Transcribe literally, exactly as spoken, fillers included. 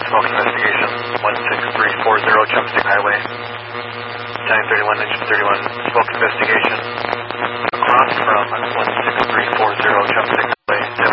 Smoke investigation, one six three four zero, Chopstick Highway. Time thirty-one, engine thirty-one, smoke investigation.